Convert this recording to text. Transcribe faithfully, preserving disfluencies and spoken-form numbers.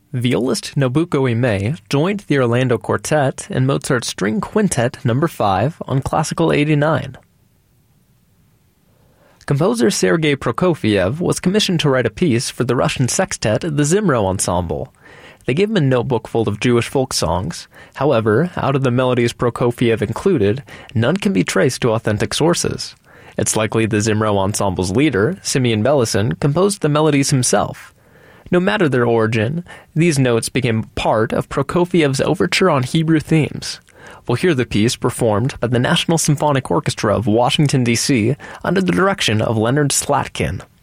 Violist Nobuko Imei joined the Orlando Quartet in Mozart's String Quintet number five on Classical eighty-nine. Composer Sergei Prokofiev was commissioned to write a piece for the Russian sextet the Zimro Ensemble. They gave him a notebook full of Jewish folk songs. However, out of the melodies Prokofiev included, none can be traced to authentic sources. It's likely the Zimro Ensemble's leader, Simeon Bellison, composed the melodies himself. No matter their origin, these notes became part of Prokofiev's overture on Hebrew themes. We'll hear the piece performed by the National Symphonic Orchestra of Washington, D C under the direction of Leonard Slatkin.